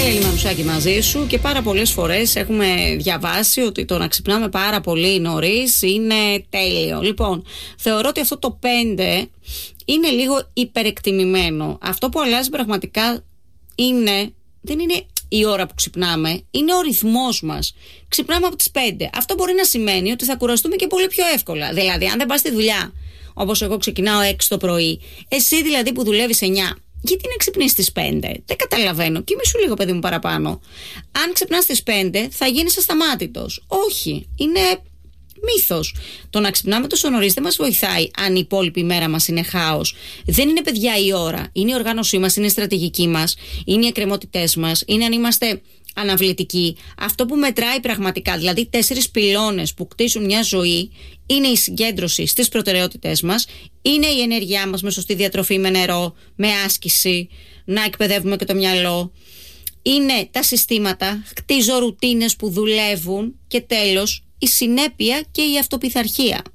Νάταλια Λιμανουσάκη μαζί σου, και πάρα πολλές φορές έχουμε διαβάσει ότι το να ξυπνάμε πάρα πολύ νωρίς είναι τέλειο. Λοιπόν, θεωρώ ότι αυτό το 5 είναι λίγο υπερεκτιμημένο. Αυτό που αλλάζει πραγματικά δεν είναι η ώρα που ξυπνάμε, είναι ο ρυθμός μας. Ξυπνάμε από τις 5. Αυτό μπορεί να σημαίνει ότι θα κουραστούμε και πολύ πιο εύκολα. Δηλαδή, αν δεν πας στη δουλειά, όπως εγώ ξεκινάω 6 το πρωί, εσύ δηλαδή που δουλεύεις 9, γιατί να ξυπνείς στις 5? Δεν καταλαβαίνω. Κοιμήσου λίγο, παιδί μου, παραπάνω. Αν ξυπνάς στις 5, θα γίνεις ασταμάτητος. Όχι. Είναι μύθος. Το να ξυπνάμε τόσο νωρίς δεν μας βοηθάει αν η υπόλοιπη μέρα μας είναι χάος. Δεν είναι, παιδιά, η ώρα. Είναι η οργάνωσή μας, είναι η στρατηγική μας, είναι οι εκκρεμότητές μας, είναι αν είμαστε αναβλητικοί. Αυτό που μετράει πραγματικά, δηλαδή 4 πυλώνες που κτίσουν μια ζωή, είναι η συγκέντρωση στις προτεραιότητές μας, είναι η ενέργειά μας με σωστή διατροφή, με νερό, με άσκηση, να εκπαιδεύουμε και το μυαλό. Είναι τα συστήματα, χτίζω ρουτίνες που δουλεύουν, και τέλος η συνέπεια και η αυτοπιθαρχία.